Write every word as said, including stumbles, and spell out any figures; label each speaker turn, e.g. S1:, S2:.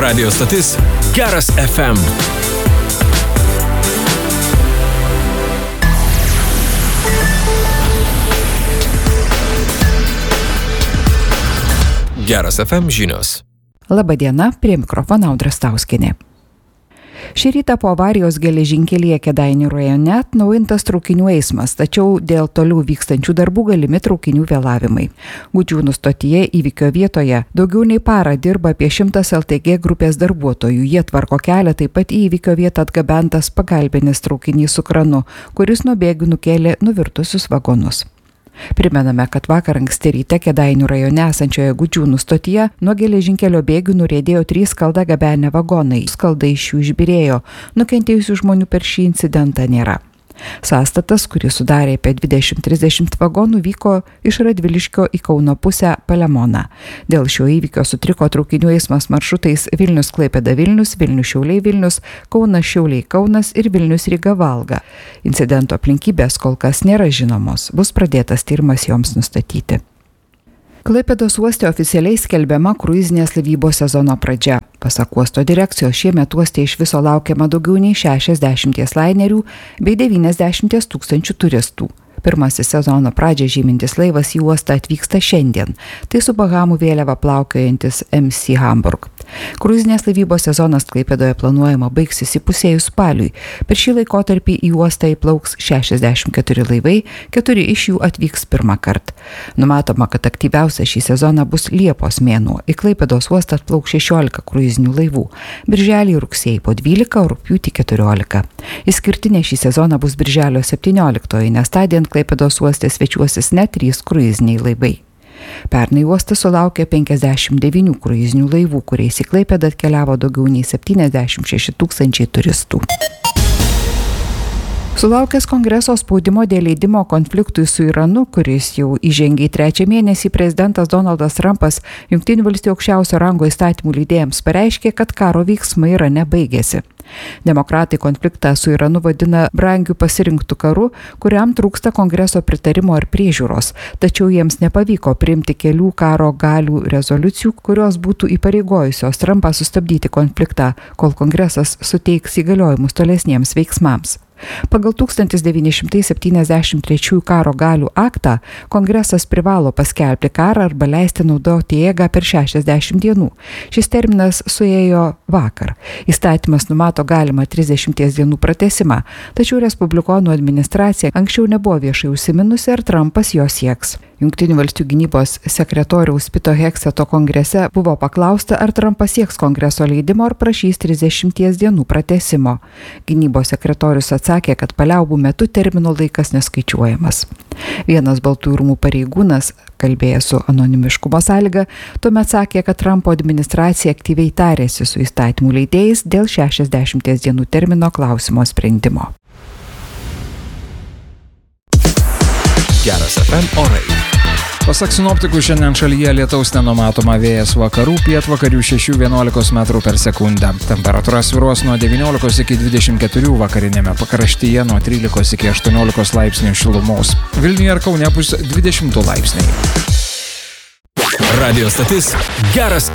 S1: Radio stotis Geras F M. Geras F M žinios.
S2: Labadiena, prie mikrofono Audra Stauskienė. Šį rytą po avarijos geležinkelyje Kėdainių rajone atnaujintas traukinių eismas, tačiau dėl toliau vykstančių darbų galimi traukinių vėlavimai. Gudžiūnų stotyje įvykio vietoje daugiau nei parą dirba apie šimtas L T G grupės darbuotojų. Jie tvarko kelią, taip pat į įvykio vietą atgabentas pagalbinis traukinys su kranu, kuris nuo bėgių nukėlė nuvirtusius vagonus. Primename, kad vakar anksti ryte Kėdainių rajone esančioje Gudžiūnų stotyje nuo geležinkelio bėgių nuriedėjo trys skaldą gabenę vagonai. Skaldai iš jų išbyrėjo, nukentėjusių žmonių per šį incidentą nėra. Sąstatas, kuris sudarė apie dvidešimt trisdešimt vagonų, vyko iš Radviliškio į Kauno pusę Palemoną. Dėl šio įvykio sutriko traukinių eismas maršrutais Vilnius-Klaipėda-Vilnius, Vilnius-Šiauliai-Vilnius, Kaunas-Šiauliai-Kaunas ir Vilnius-Ryga-Valga. Incidento aplinkybės kol kas nėra žinomos, bus pradėtas tyrimas joms nustatyti. Klaipėdos uoste oficialiai skelbiama kruizinės laivybos sezono pradžia. Pasak uosto direkcijos, šiemet uoste iš viso laukiama daugiau nei šešiasdešimt lainerių bei devyniasdešimt tūkstančių turistų. Pirmasis sezono pradžią žymintis laivas į uostą atvyksta šiandien. Tai su Bahamų vėliava plaukiojantis M C Hamburg. Kruizinės laivybos sezonas Klaipėdoje planuojama baigsis įpusėjus spaliui. Per šį laikotarpį į uostą įplauks šešiasdešimt keturi laivai, keturi iš jų atvyks pirmą kartą. Numatoma, kad aktyviausia šį sezoną bus Liepos mėnuo. Į Klaipėdos uostą atplauks šešiolika kruizinių laivų. Birželį rugsėjį po dvylika, o rugpjūtį keturiolika. Išskirtinė šį sezoną bus birželio septynioliktoji, nes tądien Klaipėdos uoste svečiuosis net trys kruiziniai laivai. Pernai uostas sulaukė penkiasdešimt devynių kruizinių laivų, kuriais į Klaipėdą atkeliavo daugiau nei septyniasdešimt šeši tūkstančiai turistų. Sulaukęs Kongreso spaudimo dėl leidimo konfliktui su Iranu, kuris jau įžengė į trečią mėnesį, prezidentas Donaldas Trumpas Jungtinių valstijų aukščiausio rango įstatymų leidėjams pareiškė, kad karo veiksmai Irane baigėsi. Demokratai konfliktą su Iranu vadina brangiu pasirinktų karu, kuriam trūksta Kongreso pritarimo ar priežiūros, tačiau jiems nepavyko priimti kelių karo galių rezoliucijų, kurios būtų įpareigojusios Trumpą sustabdyti konfliktą, kol Kongresas suteiks įgaliojimus tolesniems veiksmams. Pagal tūkstantis devyni šimtai septyniasdešimt trečiųjų karo galių aktą Kongresas privalo paskelbti karą arba leisti naudoti jėgą per šešiasdešimt dienų. Šis terminas suėjo vakar. Įstatymas numato galimą trisdešimties dienų pratęsimą, tačiau Respublikonų administracija anksčiau nebuvo viešai užsiminusi, ar Trumpas jo sieks. Jungtinių valstijų gynybos sekretoriaus Pito Hekseto kongrese buvo paklausta, ar Trumpas sieks Kongreso leidimo ar prašys trisdešimties dienų pratęsimo. Gynybos sekretorius atsakė, kad paliaubų metu termino laikas neskaičiuojamas. Vienas Baltųjų rūmų pareigūnas, kalbėjęs su anonimiškumo sąlyga, tuomet sakė, kad Trumpo administracija aktyviai tarėsi su įstatymų leidėjais dėl šešiasdešimties dienų termino klausimo sprendimo.
S1: Geras F M orai.
S3: Pasak sinoptikų, šiandien šalyje lietaus nenumatoma, vėjas vakarų pietvakarių šeši vienuolika metrų per sekundę. Temperatūra svyruos nuo devyniolikos iki dvidešimt keturių, vakarinėme pakraštyje nuo trylikos iki aštuoniolikos laipsnių šilumos. Vilniuje ir Kaune bus dvidešimt laipsniai.
S1: Radio stotis Geras